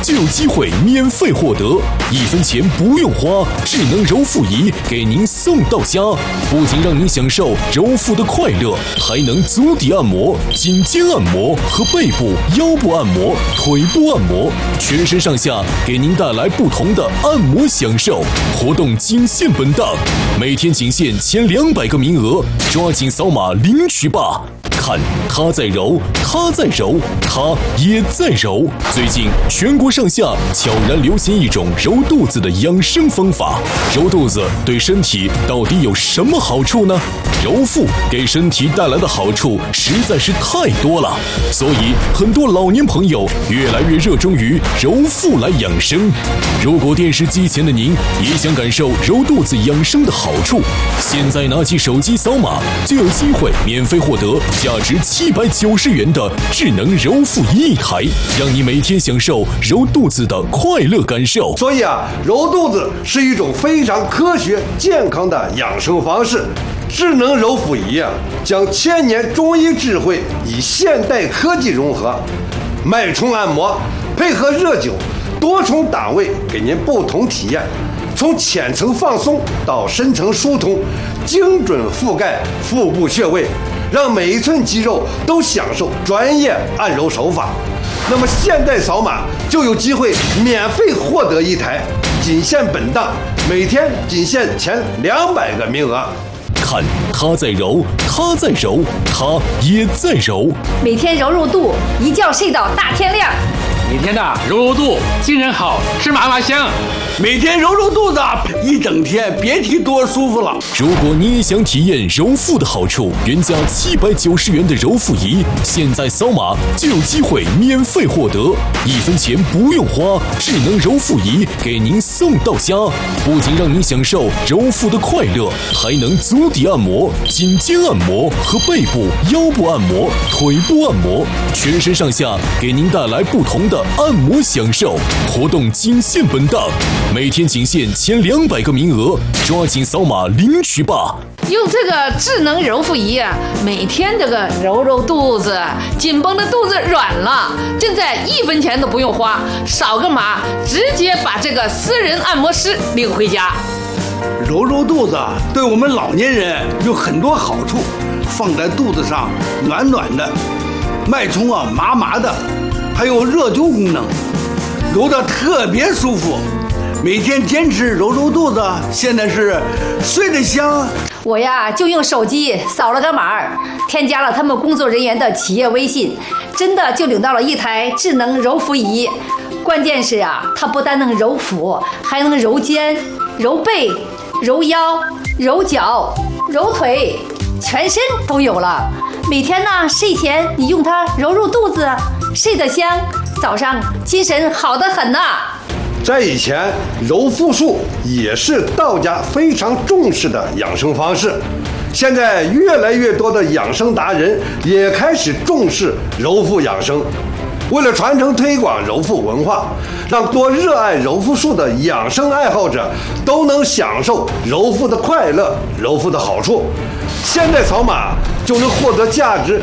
就有机会免费获得，1分钱不用花，智能揉腹仪给您送到家，不仅让您享受揉腹的快乐，还能足底按摩、颈肩按摩和背部、腰部按摩、腿部按摩，全身上下给您带来不同的按摩享受。活动仅限本档，每天仅限前200个名额，抓紧扫码领取吧！看他在揉，他在揉，他也在揉。最近全国上下悄然流行一种揉肚子的养生方法。揉肚子对身体到底有什么好处呢？揉腹给身体带来的好处实在是太多了，所以很多老年朋友越来越热衷于揉腹来养生。如果电视机前的您也想感受揉肚子养生的好处，现在拿起手机扫码就有机会免费获得价值790元的智能揉腹仪1台，让你每天享受揉肚子的快乐感受。 所以揉肚子是一种非常科学健康的养生方式。智能揉腹仪将1000年中医智慧与现代科技融合，脉冲按摩配合热灸，多重档位给您不同体验，从浅层放松到深层疏通，精准覆盖腹部穴位，让每一寸肌肉都享受专业按揉手法。那么现在扫码就有机会免费获得1台，仅限本档，每天仅限前200个名额。 看他在揉，他在揉，他也在揉。 每天揉揉肚，一觉睡到大天亮。 每天揉揉肚，精神好，吃嘛嘛香。 每天揉揉肚子，一整天别提多舒服了。 如果你也想体验揉腹的好处，原价790元的揉腹仪，现在扫码就有机会免费获得，1分钱不用花，智能揉腹仪给您送到家，不仅让您享受揉腹的快乐，还能足底按摩、颈肩按摩和背部、腰部按摩、腿部按摩，全身上下给您带来不同的按摩享受。活动仅限本档，每天仅限前200个名额，抓紧扫码领取吧！ 用这个智能揉腹仪每天这个揉揉肚子，紧绷的肚子软了，现在1分钱都不用花，扫个码直接把这个私人按摩师领回家。 揉揉肚子对我们老年人有很多好处，放在肚子上暖暖的，脉冲麻麻的，还有热灸功能，揉得特别舒服。每天坚持揉揉肚子，现在是睡得香。 我就用手机扫了个码，添加了他们工作人员的企业微信，真的就领到了1台智能揉腹仪。关键是它不但能揉腹，还能揉肩、揉背、揉腰、揉脚、揉腿，全身都有了。每天睡前你用它揉揉肚子，睡得香，早上精神好得很呐。 在以前，揉腹术也是道家非常重视的养生方式。现在越来越多的养生达人也开始重视揉腹养生。为了传承推广揉腹文化，让多热爱揉腹术的养生爱好者都能享受揉腹的快乐、揉腹的好处，现在扫码就能获得价值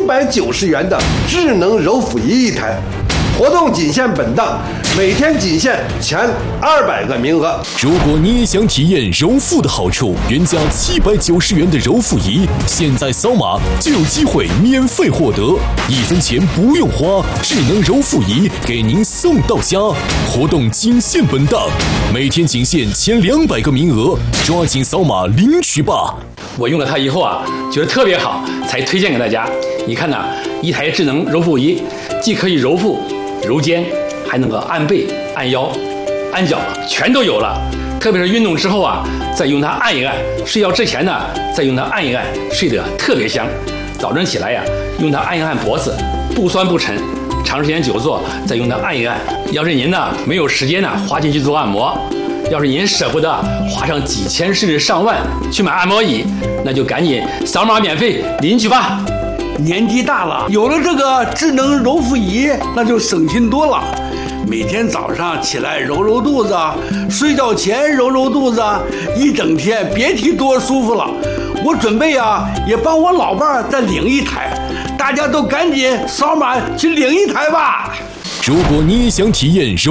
790元的智能揉腹仪1台。活动仅限本档，每天仅限前200个名额。 如果你也想体验揉腹的好处，原价790元的揉腹仪，现在扫码就有机会免费获得，1分钱不用花，智能揉腹仪给您送到家。活动仅限本档，每天仅限前200个名额，抓紧扫码领取吧！ 我用了它以后觉得特别好，才推荐给大家。你看1台智能揉腹仪，既可以揉腹、揉肩，还能够按背、按腰、按脚，全都有了。特别是运动之后再用它按一按，睡觉之前再用它按一按，睡得特别香。早晨起来用它按一按脖子，不酸不沉。长时间久坐，再用它按一按。要是您没有时间花钱去做按摩，要是您舍不得花上几千甚至上万去买按摩椅，那就赶紧扫码免费领取吧。 年纪大了，有了这个智能揉腹仪，那就省心多了。每天早上起来揉揉肚子，睡觉前揉揉肚子，一整天别提多舒服了。我准备也帮我老伴儿再领1台，大家都赶紧扫码去领1台吧。 如果你也想体验揉